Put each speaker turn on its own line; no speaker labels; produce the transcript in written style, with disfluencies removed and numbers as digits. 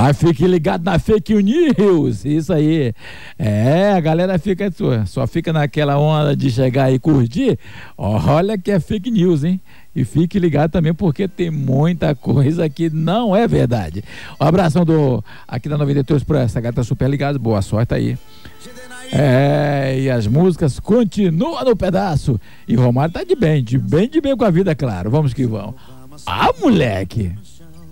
Mas fique ligado na fake news, isso aí. A galera fica só fica naquela onda de chegar e curtir. Olha que é fake news, hein? E fique ligado também porque tem muita coisa que não é verdade. Um abração aqui da 93 por essa gata super ligada, boa sorte aí. E as músicas continuam no pedaço. E Romário tá de bem com a vida, claro. Vamos que vamos. Moleque!